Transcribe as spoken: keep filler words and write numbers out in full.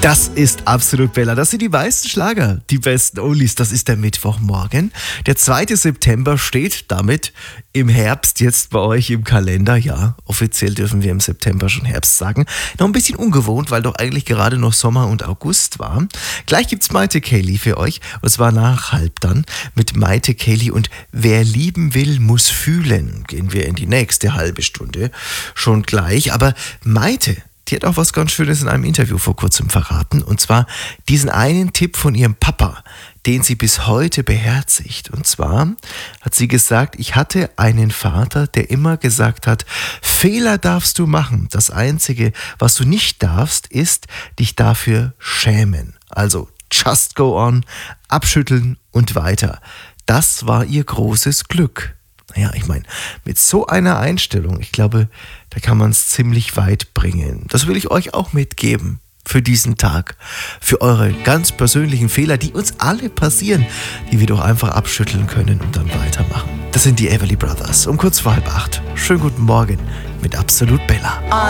Das ist Absolut Bella. Das sind die meisten Schlager, die besten Oldies. Das ist der Mittwochmorgen. Der zweite September steht damit im Herbst jetzt bei euch im Kalender. Ja, offiziell dürfen wir im September schon Herbst sagen. Noch ein bisschen ungewohnt, weil doch eigentlich gerade noch Sommer und August war. Gleich gibt's Maite Kelly für euch. Und zwar nach halb dann mit Maite Kelly und Wer lieben will, muss fühlen. Gehen wir in die nächste halbe Stunde schon gleich. Aber Maite, die hat auch was ganz Schönes in einem Interview vor kurzem verraten. Und zwar diesen einen Tipp von ihrem Papa, den sie bis heute beherzigt. Und zwar hat sie gesagt, ich hatte einen Vater, der immer gesagt hat, Fehler darfst du machen. Das Einzige, was du nicht darfst, ist dich dafür schämen. Also just go on, abschütteln und weiter. Das war ihr großes Glück. Naja, ich meine, mit so einer Einstellung, ich glaube, da kann man es ziemlich weit bringen. Das will ich euch auch mitgeben für diesen Tag. Für eure ganz persönlichen Fehler, die uns alle passieren, die wir doch einfach abschütteln können und dann weitermachen. Das sind die Everly Brothers um kurz vor halb acht. Schönen guten Morgen mit Absolut Bella.